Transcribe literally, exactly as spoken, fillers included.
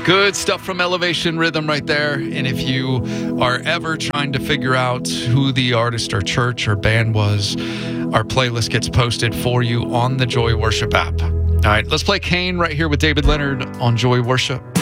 Good stuff from Elevation Rhythm right there. And if you are ever trying to figure out who the artist or church or band was, our playlist gets posted for you on the Joy Worship app. All right, let's play Cain right here with David Leonard on Joy Worship.